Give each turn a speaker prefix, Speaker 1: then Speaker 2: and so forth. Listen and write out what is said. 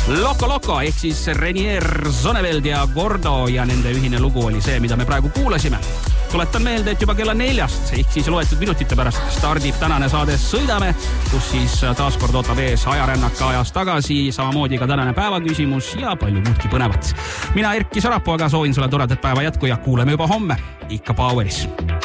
Speaker 1: Loco ehk siis Renier Zonneveld ja Gordo ja nende ühine lugu oli see, mida me praegu kuulasime. Tuletan meelde, et juba kella 4 ehk siis loetud minutite pärast stardib tänane saade Sõidame, kus siis taaskord ootab ees ajarännak ajas tagasi, samamoodi ka tänane päevaküsimus ja palju muudki põnevat. Mina Erki Sarapuu aga soovin sulle toredat päeva jätku ja kuuleme juba homme ikka Poweris.